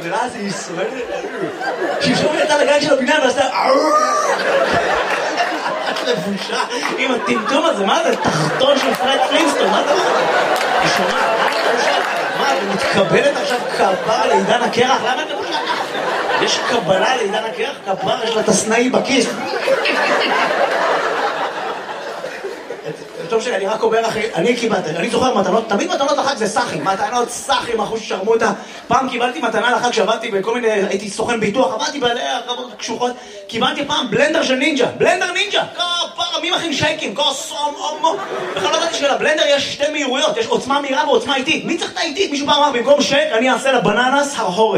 ואז היא שואלת, שמשום יצא לגן של הבניין ועשתה לבושה עם הטמטום הזה, מה זה? תחתון של פרד פלינסטון, מה זה? היא שומעת, מה, היא מתקבלת עכשיו כפרה לעידן הקרח? למה את לבושה ככה? יש קבלה לעידן הקרח? כפרה, יש לה את הסנאי בכיס. טוב שאני רק אומר אחי, אני קיבלתי, אני זוכר מתנות, תמיד מתנות לחג זה סחים, מתנות סחים, אחוז ששרמוטה. פעם קיבלתי מתנה לחג שעבדתי בכל מיני, הייתי סוכן ביטוח, עבדתי בעלי הרבות קשוחות, קיבלתי פעם בלנדר של נינג'ה, בלנדר נינג'ה, כפרה, מי מכין שייקים, כוסום, אומו. בכלל לא ידעתי שלבלנדר יש שתי מהירויות, יש עוצמה מהירה ועוצמה איטית. מי צריך את האיטית? מישהו פעם אמר, במקום שייק אני אעשה לבננס הרהורת.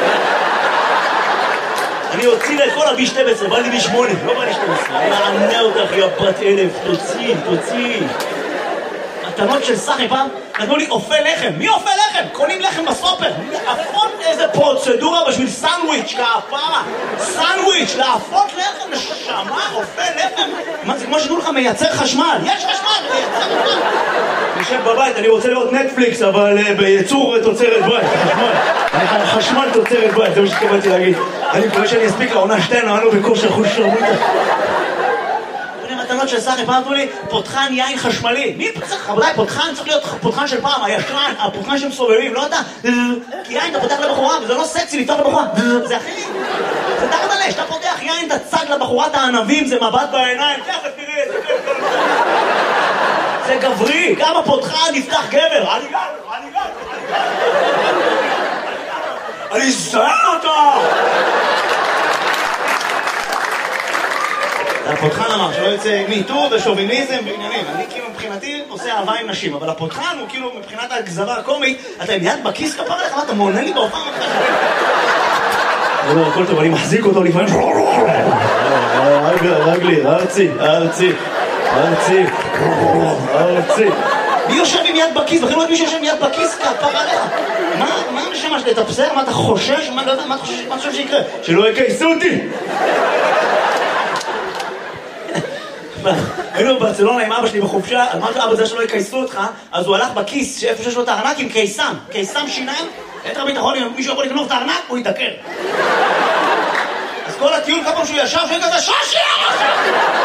אני אוציא לה את כל ה-B12, בא לי B8, לא בא לי 12. אני אענה אותך, יא בת 1000, תוציא. מתנות של סחי פעם, נתנו לי אופה לחם. מי אופה לחם? קונים לחם בסופר. להפות איזה פרוצדורה בשביל סנדוויץ', כפרה. סנדוויץ', להפות לחם, נשמה, אופה לחם. מה זה כמו שתנו לך מייצר חשמל? יש חשמל, מייצר חשמל. נשב בבית, אני רוצה לראות נטפליקס, אבל בייצור תוצרת בית, חשמל תוצרת בית, זה מה שתקבלתי להגיד. אני מקווה שאני אספיק לעונה 2, נענו בכושר אחוז שרמוטה. מתנות של סחי, פעם אמרו לי, פותחן יין חשמלי. מי צריך? רבותיי, פותחן צריך להיות פותחן של פעם, הישן, הפותחן שמסובבים, לא אתה. כי יין אתה פותח לבחורה, וזה לא סקסי לפתוח לבחורה. זה אחי, זה תחת עלה, שאתה פותח יין, אתה צג לבחורת הענבים, זה מבט בעיניים, תכף תראה, זה גברי, גם הפותחן נפתח גבר. אני זהר אותו! הפותחן אמר שלא יוצא מיטור ושוביניזם ועניינים. אני כאילו מבחינתי עושה אהבה עם נשים, אבל הפותחן הוא כאילו מבחינת הגזרה הקומית, אתה עם יד בכיס כפר עליך, מה אתה מעונן לי בהופעה מתחת? לא, הכל טוב, אני מחזיק אותו לפעמים. רגלי, ארצי. מי יושב עם יד בכיס? בכלל לא את מי שיושב עם יד בכיס כפר עליך. מה נשמע שתתפסר? מה אתה חושש? מה אתה חושב שיקרה? שלא יקייסו אותי! היינו בברצלונה עם אבא שלי בחופשה, אמרתי אבא זה שלא יקייסו אותך, אז הוא הלך בכיס איפה שיש לו את הארנק עם קיסם שיניים, יתר ביטחון, אם מישהו יכול לקנות את הארנק, הוא יתעקר. אז כל הטיול כמה שהוא ישב, שהוא כזה שושי!